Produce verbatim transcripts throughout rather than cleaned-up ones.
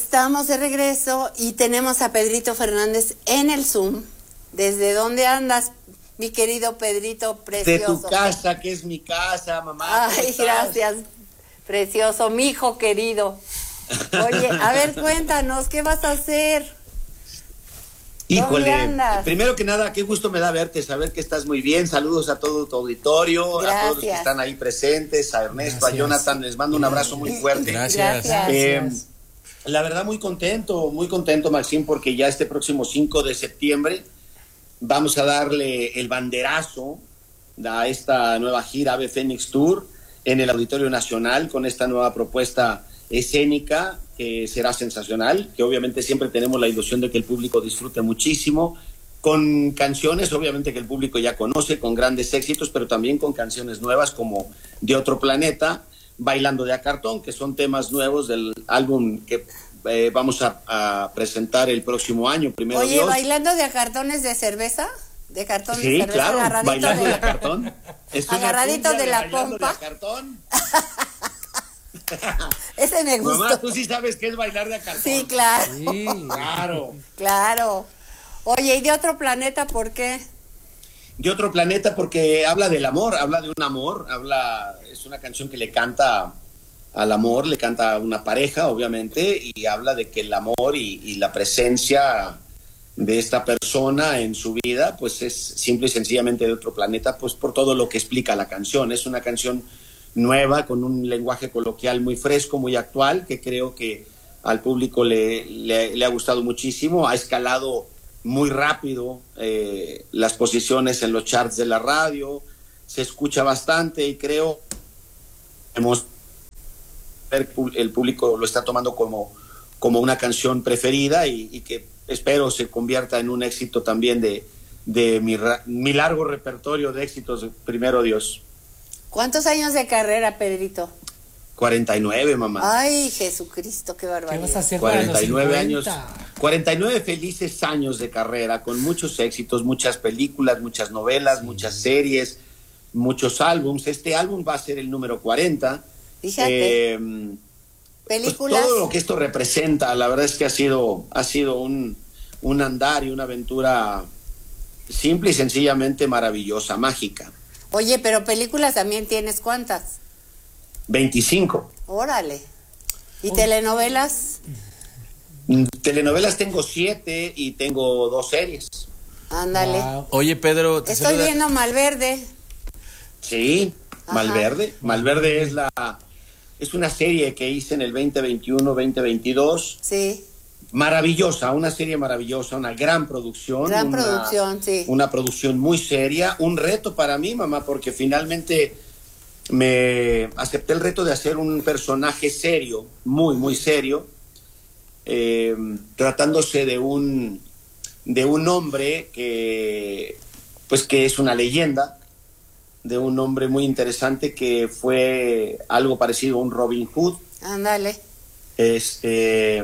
Estamos de regreso y tenemos a Pedrito Fernández en el Zoom. ¿Desde dónde andas, mi querido Pedrito precioso? De tu casa, que es mi casa, mamá. Ay, gracias, precioso, mi hijo querido. Oye, a ver, cuéntanos, ¿qué vas a hacer? Híjole, primero que nada, qué gusto me da verte, saber que estás muy bien. Saludos a todo tu auditorio, gracias. A todos los que están ahí presentes, a Ernesto, gracias. A Jonathan, les mando un abrazo muy fuerte. Gracias. Eh, la verdad, muy contento, muy contento, Maxim, porque ya este próximo cinco de septiembre vamos a darle el banderazo a esta nueva gira Ave Fénix Tour en el Auditorio Nacional con esta nueva propuesta escénica que será sensacional, que obviamente siempre tenemos la ilusión de que el público disfrute muchísimo, con canciones obviamente que el público ya conoce, con grandes éxitos, pero también con canciones nuevas como De Otro Planeta, Bailando de a Cartón, que son temas nuevos del álbum que eh, vamos a, a presentar el próximo año, primero Oye, Dios. ¿Bailando de a Cartones de cerveza? ¿De cartón sí, de cerveza? Claro, agarradito Bailando de, de a Cartón. Es agarradito de la pompa. De cartón. Ese me gustó. Mamá, tú sí sabes qué es bailar de a cartón. Sí, claro. Sí, claro. Claro. Oye, ¿y De Otro Planeta por qué? De Otro Planeta porque habla del amor, habla de un amor, habla, es una canción que le canta al amor, le canta a una pareja, obviamente, y habla de que el amor y, y la presencia de esta persona en su vida, pues es simple y sencillamente de otro planeta, pues por todo lo que explica la canción. Es una canción nueva, con un lenguaje coloquial muy fresco, muy actual, que creo que al público le, le, le ha gustado muchísimo. Ha escalado muy rápido eh, las posiciones en los charts de la radio, se escucha bastante y creo hemos el público lo está tomando como, como una canción preferida y, y que espero se convierta en un éxito también de, de mi, mi largo repertorio de éxitos, primero Dios. ¿Cuántos años de carrera, Pedrito? cuarenta y nueve, mamá. Ay, Jesucristo, qué barbaridad. ¿Qué vas a hacer cuarenta y nueve para los años, cuarenta y nueve felices años de carrera, con muchos éxitos, muchas películas, muchas novelas, sí. muchas series, muchos álbums. Este álbum va a ser el número cuarenta. Fíjate. Eh, películas. Pues todo lo que esto representa, la verdad es que ha sido, ha sido un, un andar y una aventura simple y sencillamente maravillosa, mágica. Oye, pero películas también tienes, ¿cuántas? veinticinco. Órale. ¿Y oh. telenovelas? Telenovelas tengo siete y tengo dos series. Ándale. Wow. Oye, Pedro, ¿te estoy saluda? Viendo Malverde. Sí, Ajá. Malverde. Malverde es la es una serie que hice en el veinte veintiuno, veinte veintidós. Sí. Maravillosa, una serie maravillosa, una gran producción. Gran una, producción, sí. Una producción muy seria, un reto para mí, mamá, porque finalmente me acepté el reto de hacer un personaje serio, muy, muy serio, eh, tratándose de un, de un hombre que, pues que es una leyenda, de un hombre muy interesante que fue algo parecido a un Robin Hood. Ándale. Este...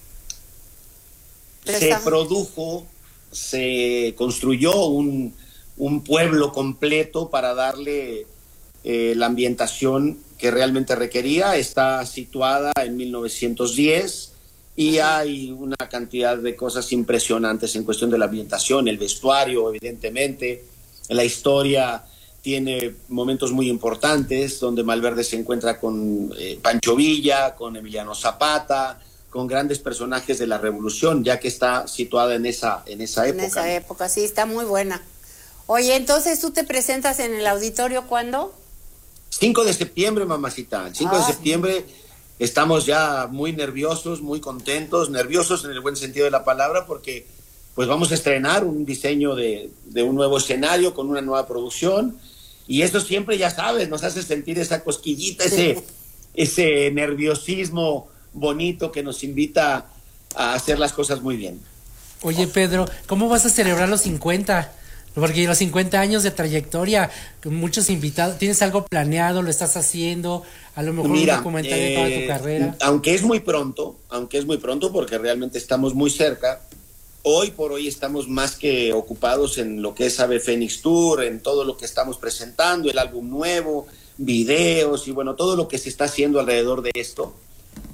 Pero se está... produjo, se construyó un, un pueblo completo para darle eh, la ambientación que realmente requería. Está situada en mil novecientos diez y Ajá. hay una cantidad de cosas impresionantes en cuestión de la ambientación, el vestuario, evidentemente, la historia tiene momentos muy importantes donde Malverde se encuentra con eh, Pancho Villa, con Emiliano Zapata, con grandes personajes de la revolución, ya que está situada en esa, en esa época. En esa época, sí, está muy buena. Oye, entonces, ¿tú te presentas en el auditorio cuándo? cinco de septiembre, mamacita. El cinco ah. de septiembre estamos ya muy nerviosos, muy contentos, nerviosos en el buen sentido de la palabra, porque pues vamos a estrenar un diseño de, de un nuevo escenario con una nueva producción, y eso siempre, ya sabes, nos hace sentir esa cosquillita, ese, ese nerviosismo bonito que nos invita a hacer las cosas muy bien. Oye, Pedro, ¿cómo vas a celebrar los cincuenta? Porque los cincuenta años de trayectoria, con muchos invitados, ¿tienes algo planeado? ¿Lo estás haciendo? A lo mejor Mira, un documentario eh, de toda tu carrera. Aunque es muy pronto, aunque es muy pronto porque realmente estamos muy cerca, hoy por hoy estamos más que ocupados en lo que es Ave Fénix Tour, en todo lo que estamos presentando, el álbum nuevo, videos y bueno, todo lo que se está haciendo alrededor de esto.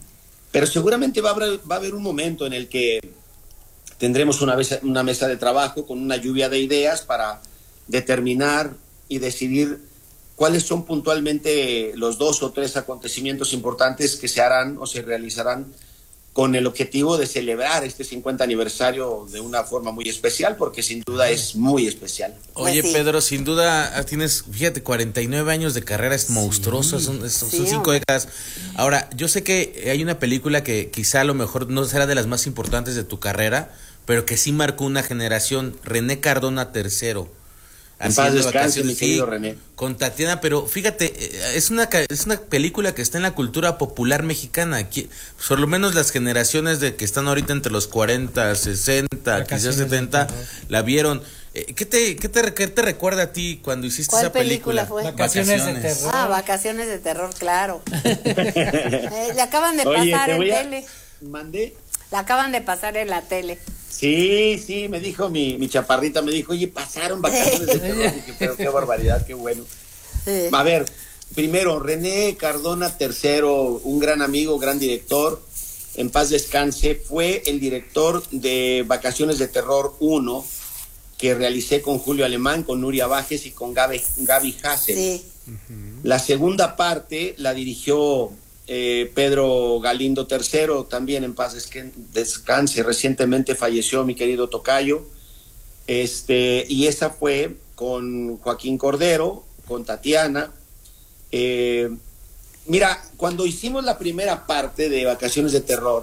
Pero seguramente va a haber, va a haber un momento en el que tendremos una mesa, una mesa de trabajo con una lluvia de ideas para determinar y decidir cuáles son puntualmente los dos o tres acontecimientos importantes que se harán o se realizarán con el objetivo de celebrar este cincuenta aniversario de una forma muy especial, porque sin duda es muy especial. Oye, Pues sí. Pedro, sin duda tienes, fíjate, cuarenta y nueve años de carrera, es monstruoso, son, son, Sí, son cinco hombre. décadas. Ahora, yo sé que hay una película que quizá a lo mejor no será de las más importantes de tu carrera, pero que sí marcó una generación, René Cardona tercero. En paz Haciendo descanse, mi Vacaciones, querido sí, René. con Tatiana, pero fíjate, eh, es una ca- es una película que está en la cultura popular mexicana. Aquí, por lo menos las generaciones de que están ahorita entre los cuarenta, sesenta, quizás Vacaciones de setenta, terror. la vieron. Eh, ¿qué, te, qué, te, ¿Qué te recuerda a ti cuando hiciste ¿Cuál esa película? película fue? Vacaciones de terror. Ah, Vacaciones de terror, claro. Eh, le acaban de Oye, pasar te en voy a... tele. ¿Mandé? La acaban de pasar en la tele. Sí, sí, me dijo mi, mi chaparrita, me dijo, oye, pasaron Vacaciones de terror. Dije, pero qué barbaridad, qué bueno. Sí. A ver, primero, René Cardona tercero, un gran amigo, gran director, en paz descanse, fue el director de Vacaciones de Terror uno, que realicé con Julio Alemán, con Nuria Bajes y con Gaby, Gaby Hassel. Sí. La segunda parte la dirigió eh, Pedro Galindo tercero, también en paz descanse, recientemente falleció mi querido tocayo, este, y esa fue con Joaquín Cordero, con Tatiana. Eh, mira, cuando hicimos la primera parte de Vacaciones de Terror,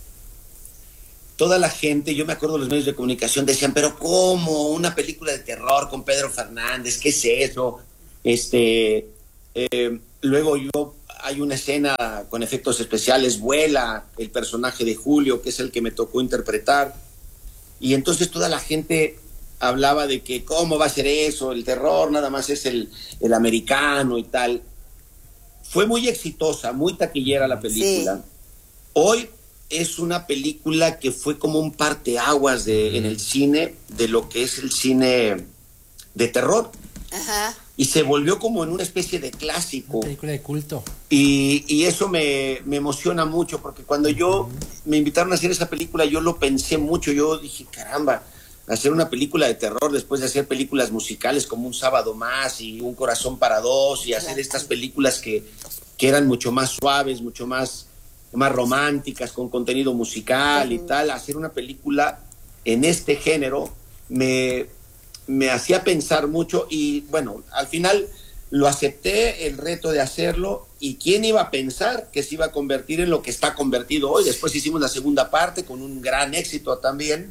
toda la gente, yo me acuerdo de los medios de comunicación, decían, pero ¿cómo? Una película de terror con Pedro Fernández, ¿qué es eso? Este, eh, luego yo, hay una escena con efectos especiales, vuela el personaje de Julio, que es el que me tocó interpretar, y entonces toda la gente hablaba de que cómo va a ser eso, el terror nada más es el, el americano y tal. Fue muy exitosa, muy taquillera la película. Sí. Hoy es una película que fue como un parteaguas de, en el cine, de lo que es el cine de terror. Ajá. Y se volvió como en una especie de clásico. Película de culto. Y, y eso me, me emociona mucho, porque cuando yo me invitaron a hacer esa película, yo lo pensé mucho. Yo dije, caramba, hacer una película de terror después de hacer películas musicales como Un Sábado Más y Un Corazón para Dos, y hacer estas películas que, que eran mucho más suaves, mucho más, más románticas, con contenido musical y tal. Hacer una película en este género me, me hacía pensar mucho, y bueno, al final lo acepté, el reto de hacerlo, y quién iba a pensar que se iba a convertir en lo que está convertido hoy. Después hicimos la segunda parte con un gran éxito también.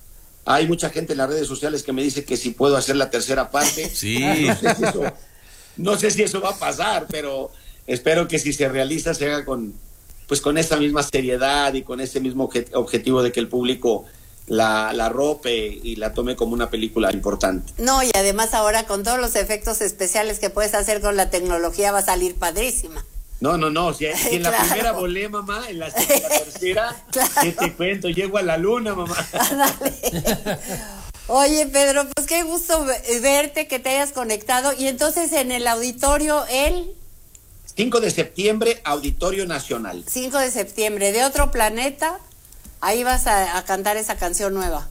Hay mucha gente en las redes sociales que me dice que si puedo hacer la tercera parte. Sí. No sé si eso, no sé si eso va a pasar, pero espero que si se realiza se haga con, pues con esa misma seriedad y con ese mismo obje- objetivo de que el público la, la rope y la tome como una película importante. No, y además ahora con todos los efectos especiales que puedes hacer con la tecnología va a salir padrísima. No, no, no, si, si en la Claro. primera volé, mamá, en la, en la tercera, Claro. ¿qué te cuento? Llego a la luna, mamá. Ándale. Oye, Pedro, pues qué gusto ve- verte, que te hayas conectado. Y entonces en el auditorio, el cinco de septiembre, Auditorio Nacional. cinco de septiembre, de otro planeta, ahí vas a, a cantar esa canción nueva.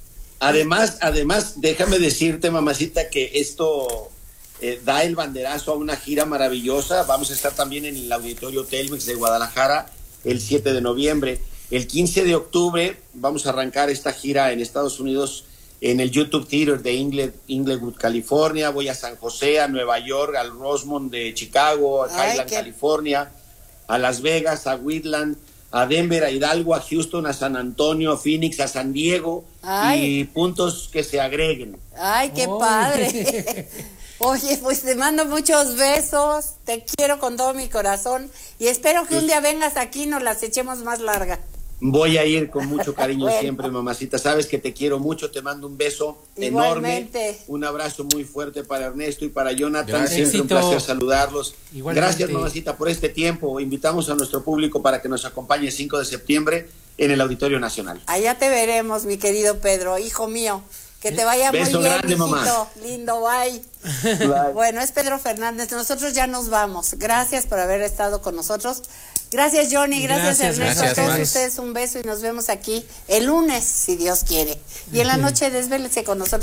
Además, además, déjame decirte, mamacita, que esto eh, da el banderazo a una gira maravillosa. Vamos a estar también en el Auditorio Telmex de Guadalajara el siete de noviembre. El quince de octubre vamos a arrancar esta gira en Estados Unidos en el YouTube Theater de Ingle- Inglewood, California. Voy a San José, a Nueva York, al Rosemont de Chicago, a Ay, Highland, qué- California, a Las Vegas, a Wheatland, a Denver, a Hidalgo, a Houston, a San Antonio, a Phoenix, a San Diego, Ay. y puntos que se agreguen. Ay, qué Oy. padre. Oye, pues te mando muchos besos, te quiero con todo mi corazón y espero que un día vengas aquí y nos las echemos más larga. Voy a ir con mucho cariño Bueno. siempre, mamacita. Sabes que te quiero mucho, te mando un beso Igualmente. enorme. Un abrazo muy fuerte para Ernesto y para Jonathan. Gracias. Siempre un Éxito. placer saludarlos. Igualmente. Gracias, mamacita, por este tiempo. Invitamos a nuestro público para que nos acompañe el cinco de septiembre en el Auditorio Nacional. Allá te veremos, mi querido Pedro, hijo mío. Que te vaya Beso muy bien, grande, mijito. mamá. Lindo, bye. Bye. Bueno, es Pedro Fernández. Nosotros ya nos vamos. Gracias por haber estado con nosotros. Gracias, Johnny, gracias, Gracias, Ernesto, gracias, a todos Max. ustedes un beso y nos vemos aquí el lunes, si Dios quiere. Y en la noche desvélese con nosotros.